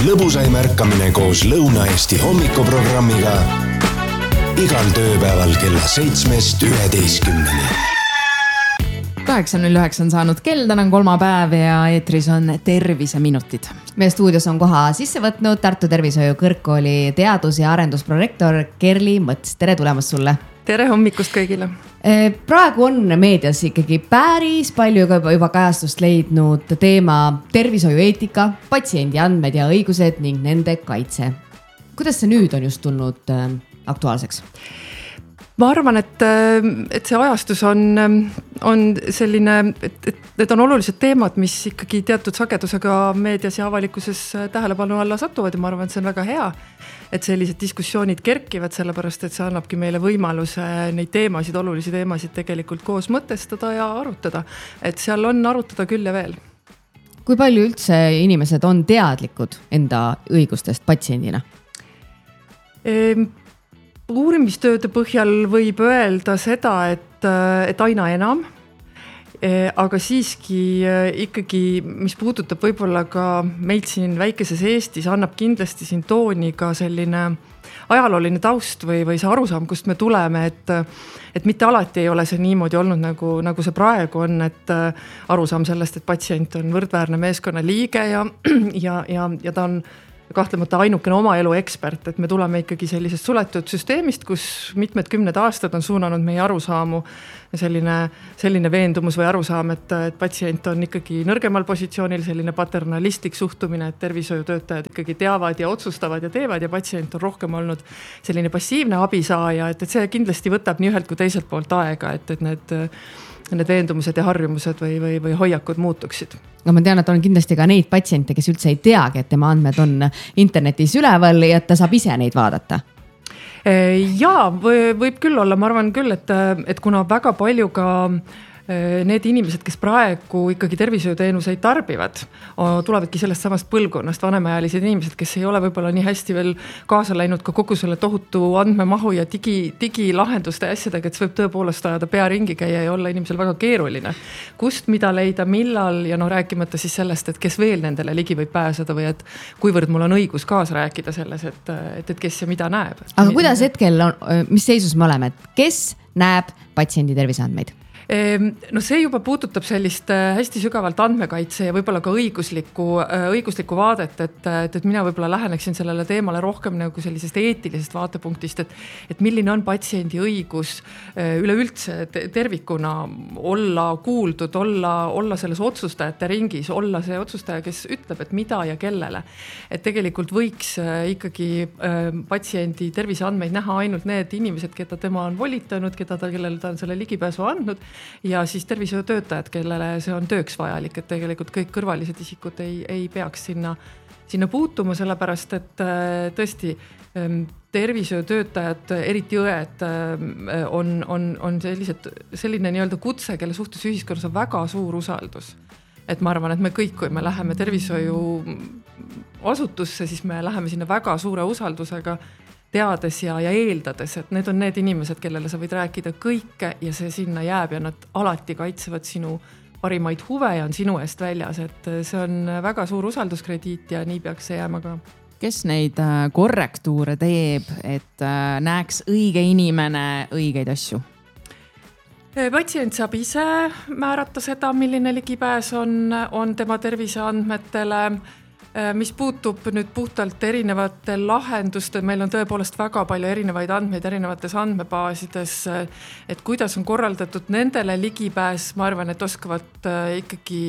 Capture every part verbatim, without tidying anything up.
lõbusaim ärkamine koos Lõuna-Eesti hommikuprogrammiga igal tööpäeval kella seitsmest üheteistkümneni. kaheksa null üheksa on saanud kell, täna on kolmapäev ja eetris on terviseminutid. Meie stuudios on koha sisse võtnud Tartu Tervishoiu Kõrgkooli teadus- ja arendusprojektor Kerli Mõts. Tere tulemast sulle! Tere hommikust kõigile! Praegu on meedias ikkagi päris palju juba kajastust leidnud teema tervishoiueetika, patsiendi andmed ja õigused ning nende kaitse. Kuidas see nüüd on just tulnud aktuaalseks? Ma arvan, et, et see ajastus on, on selline, et, et need on olulised teemad, mis ikkagi teatud sagedusega meedias ja avalikkuses tähelepanu alla satuvad ja ma arvan, et see on väga hea, et sellised diskussioonid kerkivad, sellepärast et see annabki meile võimaluse neid teemasid, olulisi teemasid tegelikult koos mõtestada ja arutada. Et seal on arutada küll ja veel. Kui palju üldse inimesed on teadlikud enda õigustest patsiendina? Ehm, Uurimistööde põhjal võib öelda seda, et, et aina enam, aga siiski ikkagi, mis puudutab võib-olla ka meid siin väikeses Eestis, annab kindlasti siin tooni ka selline ajalooline taust või, või see arusaam, kust me tuleme, et, et mitte alati ei ole see niimoodi olnud, nagu, nagu see praegu on, et arusaam sellest, et patsient on võrdväärne meeskonna liige ja, ja, ja, ja ta on kahtlemata ainukene oma elu ekspert, et me tuleme ikkagi sellisest suletud süsteemist, kus mitmed kümned aastad on suunanud meie arusaamu selline, selline veendumus või arusaam, et, et patsient on ikkagi nõrgemal positsioonil, selline paternalistlik suhtumine, et tervishoiutöötajad ikkagi teavad ja otsustavad ja teevad ja patsient on rohkem olnud selline passiivne abisaaja, et, et see kindlasti võtab nii ühelt kui teiselt poolt aega, et, et need need veendumused ja harjumused või, või, või hoiakud muutuksid. No ma tean, et on kindlasti ka neid patsiente, kes üldse ei teagi, et tema andmed on internetis üleval ja et ta saab ise neid vaadata. Jaa, võib küll olla, ma arvan küll, et, et kuna väga palju ka need inimesed, kes praegu ikkagi tervishoiuteenuseid tarbivad, tulevadki sellest samast põlvkonnast, vanemaealised inimesed, kes ei ole võib-olla nii hästi veel kaasa läinud ka kogu selle tohutu andmemahu ja digi, digilahenduste asjadega, et see võib tõepoolest ajada pea ringi käia ja olla inimesel väga keeruline. Kust mida leida, millal ja no rääkimata siis sellest, et kes veel nendele ligi võib pääseda või et kuivõrd mul on õigus kaasa rääkida selles, et, et, et kes ja mida näeb. Aga kuidas hetkel on, mis seisus me oleme, et kes näeb patsiendi terviseandmeid? No see juba puudutab sellist hästi sügavalt andmekaitse ja võib-olla ka õiguslikku, õiguslikku vaadet, et, et, et mina võib-olla läheneksin sellele teemale rohkem nagu sellisest eetilisest vaatepunktist, et, et milline on patsiendi õigus üleüldse tervikuna olla kuuldud, olla, olla selles otsustajate ringis, olla see otsustaja, kes ütleb, et mida ja kellele. Et tegelikult võiks ikkagi patsiendi terviseandmeid näha ainult need inimesed, keda tema on volitanud, keda ta, kellele ta on selle ligipääsu andnud, ja siis tervishoiutöötajad, kellele see on tööks vajalik, et tegelikult kõik kõrvalised isikud ei, ei peaks sinna, sinna puutuma, sellepärast et tõesti tervishoiutöötajad, eriti õed, on, on, on sellised, selline nii-öelda kutse, kelle suhtes ühiskonnas on väga suur usaldus. Et ma arvan, et me kõik, kui me läheme tervishoiu asutusse, siis me läheme sinna väga suure usaldusega, teades ja, ja eeldades, et need on need inimesed, kellele sa võid rääkida kõike ja see sinna jääb ja nad alati kaitsevad sinu parimaid huve ja on sinu eest väljas, et see on väga suur usalduskrediit ja nii peaks see jääma ka. Kes neid korrektuure teeb, et näeks õige inimene õigeid asju? Patsient saab ise määrata seda, milline ligipääs on, on tema terviseandmetele. Mis puutub nüüd puhtalt erinevate lahenduste, meil on tõepoolest väga palju erinevaid andmeid erinevates andmebaasides, et kuidas on korraldatud nendele ligipääs, ma arvan, et oskavad ikkagi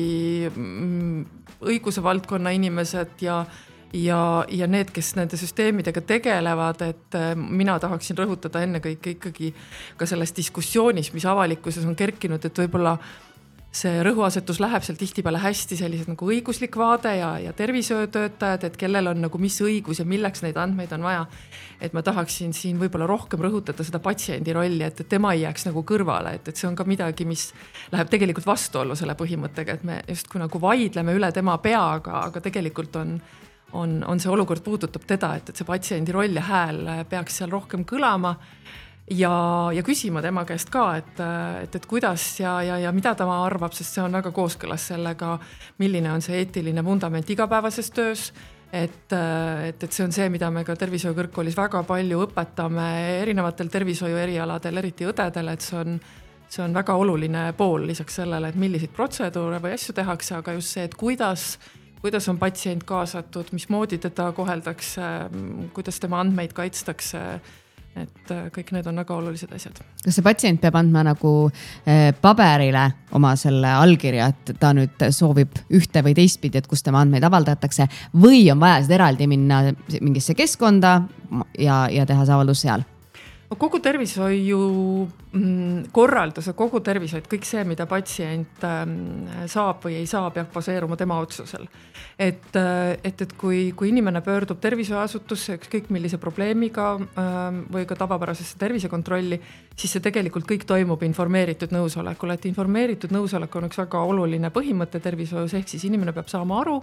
õiguse valdkonna inimesed ja, ja, ja need, kes nende süsteemidega tegelevad, et mina tahaksin rõhutada ennekõike ikkagi ka selles diskussioonis, mis avalikkuses on kerkinud, et võib-olla see rõhuasetus läheb seal tihtipeale hästi sellised nagu õiguslik vaade ja, ja tervishoiutöötajad, et kellel on nagu mis õigus ja milleks neid andmeid on vaja. Et ma tahaksin siin võib-olla rohkem rõhutada seda patsiendi rolli, et, et tema ei jääks nagu kõrvale, et, et see on ka midagi, mis läheb tegelikult vastuollu selle põhimõttega, et me just kui nagu vaidleme üle tema peaga, aga tegelikult on, on, on see olukord puudutab teda, et, et see patsiendi roll ja hääl peaks seal rohkem kõlama. Ja, ja küsima tema käest ka, et, et, et kuidas ja, ja, ja mida ta arvab, sest see on väga kooskõlas sellega, milline on see eetiline vundament igapäevases töös, et, et, et see on see, mida me ka tervishoiu kõrgkoolis väga palju õpetame erinevatel tervishoiu erialadel, eriti õdedel, et see on, see on väga oluline pool lisaks sellele, et milliseid protseduure või asju tehakse, aga just see, et kuidas, kuidas on patsient kaasatud, mismoodi teda koheldakse, kuidas tema andmeid kaitstakse, et kõik need on väga olulised asjad. Kas see patsient peab andma nagu paberile oma selle allkirja, et ta nüüd soovib ühte või teistpidi, et kus tema andmeid avaldatakse või on vaja seda eraldi minna mingisse keskkonda ja, ja teha see avaldus seal? Kogu tervishoiu korraldus, kogu tervishoid, kõik see, mida patsient saab või ei saa, peab baseeruma tema otsusel. Et, et, et kui, kui inimene pöördub tervishoiuasutusse ükskõik millise probleemiga või ka tavapärasesse tervisekontrolli, siis see tegelikult kõik toimub informeeritud nõusolekul. Et informeeritud nõusolek on üks väga oluline põhimõte tervishoius, ehk siis inimene peab saama aru,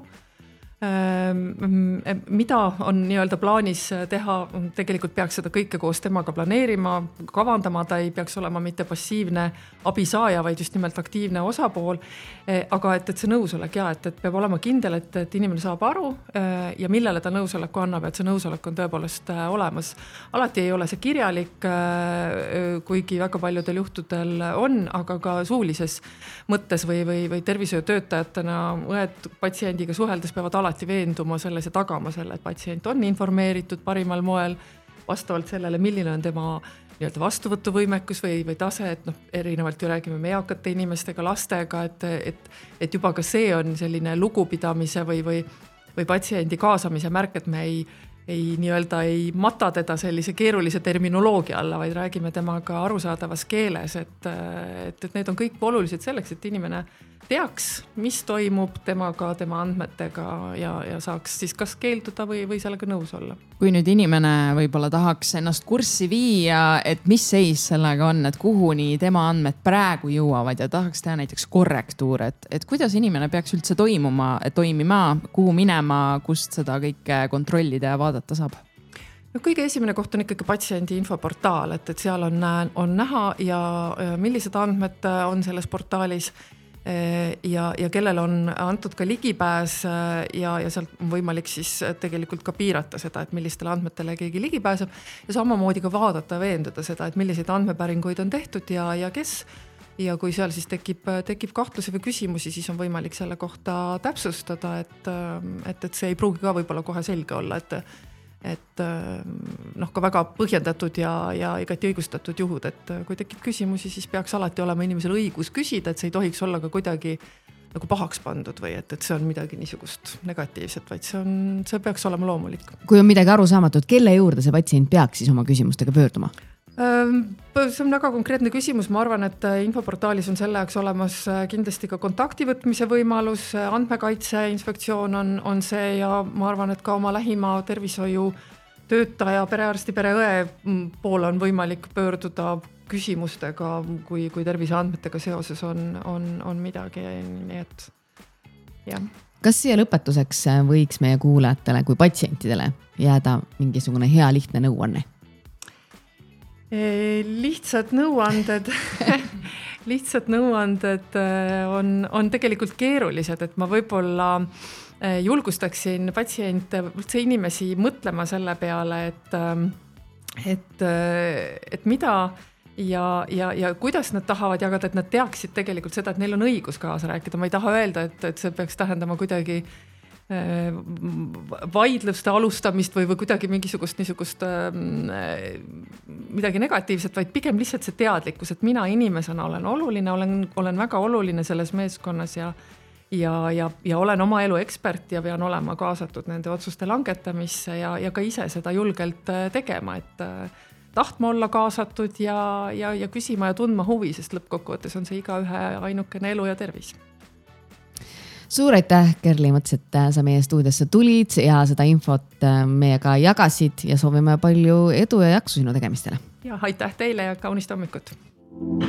mida on nii-öelda plaanis teha, tegelikult peaks seda kõike koos temaga planeerima, kavandama, ta ei peaks olema mitte passiivne abisaaja, vaid just nimelt aktiivne osapool, aga et, et see nõusolek ja, et, et peab olema kindel, et, et inimene saab aru ja millele ta nõusoleku annab, et see nõusolek on tõepoolest olemas. Alati ei ole see kirjalik, kuigi väga paljudel juhtudel on, aga ka suulises mõttes või, või, või tervishoiutöötajatena õed patsiendiga suheldes peavad alati veenduma selles ja tagama selle, et patsient on informeeritud parimal moel vastavalt sellele, milline on tema nii-öelda vastuvõtuvõimekus või, või tase, et noh, erinevalt ju räägime me eakate inimestega, lastega, et, et, et juba ka see on selline lugupidamise või, või, või patsiendi kaasamise märk, et me ei, ei nii-öelda ei mata teda sellise keerulise terminoloogia alla, vaid räägime temaga arusaadavas keeles, et, et, et need on kõik olulised selleks, et inimene teaks, mis toimub temaga, tema andmetega ja, ja saaks siis kas keelduda või, või sellega nõus olla. Kui nüüd inimene võib-olla tahaks ennast kurssi viia, et mis seis sellega on, et kuhuni tema andmed praegu jõuavad ja tahaks teha näiteks korrektuur, et, et kuidas inimene peaks üldse toimuma, toimima, kuhu minema, kust seda kõike kontrollida ja vaadata saab? No, kõige esimene koht on ikkagi patsiendi infoportaal, et, et seal on, on näha ja millised andmed on selles portaalis ja, ja kellel on antud ka ligipääs ja, ja sealt on võimalik siis tegelikult ka piirata seda, et millistele andmetele keegi ligipääseb ja samamoodi ka vaadata ja veenduda seda, et milliseid andmepäringuid on tehtud ja, ja kes ja kui seal siis tekib, tekib kahtlusi või küsimusi, siis on võimalik selle kohta täpsustada, et, et, et see ei pruugi ka võib-olla kohe selge olla, et et noh, ka väga põhjendatud ja, ja igati õigustatud juhud, et kui tekib küsimusi, siis peaks alati olema inimesel õigus küsida, et see ei tohiks olla ka kuidagi nagu pahaks pandud või et, et see on midagi niisugust negatiivset, vaid see on, see peaks olema loomulik. Kui on midagi arusaamatut, kelle juurde see patsient peaks siis oma küsimustega pöörduma? See on väga konkreetne küsimus, ma arvan, et infoportaalis on selle jaoks olemas kindlasti ka kontakti võtmise võimalus, andmekaitse inspektsioon on, on see ja ma arvan, et ka oma lähima tervishoiu töötaja, perearsti, pereõe poole on võimalik pöörduda küsimustega, kui, kui terviseandmetega seoses on, on, on midagi, nii et jah. Kas siia lõpetuseks võiks meie kuulajatele kui patsientidele jääda mingisugune hea lihtne nõuanne? Lihtsad nõuanded, lihtsad nõuanded on, on tegelikult keerulised, et ma võib-olla julgustaksin patsiente, üldse inimesi mõtlema selle peale, et, et, et mida ja, ja, ja kuidas nad tahavad jagada, et nad teaksid tegelikult seda, et neil on õigus kaasa rääkida. Ma ei taha öelda, et, et see peaks tähendama kuidagi vaidluste alustamist või, või kuidagi mingisugust niisugust midagi negatiivset, vaid pigem lihtsalt see teadlikkus, et mina inimesena olen oluline, olen, olen väga oluline selles meeskonnas ja, ja, ja, ja olen oma elu ekspert ja pean olema kaasatud nende otsuste langetamisse ja, ja ka ise seda julgelt tegema, et tahtma olla kaasatud ja, ja, ja küsima ja tundma huvi, sest lõppkokkuvõttes on see iga ühe ainukene elu ja tervis. Suur aitäh, Kerli, mõttes, et sa meie stuudiosse tulid ja seda infot meiega jagasid ja soovime palju edu ja jaksu sinu tegemistele. Ja aitäh teile ja kaunist hommikut!